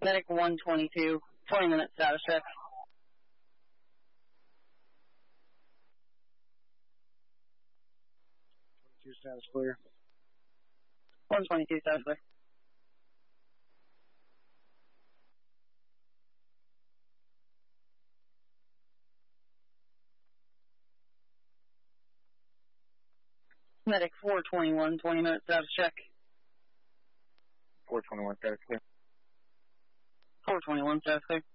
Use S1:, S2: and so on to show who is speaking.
S1: Medic 122, 20 minutes status check.
S2: 22 status clear.
S1: 122 status clear. Medic 421, 20 minutes status check.
S2: 421 status clear.
S1: 421 status clear.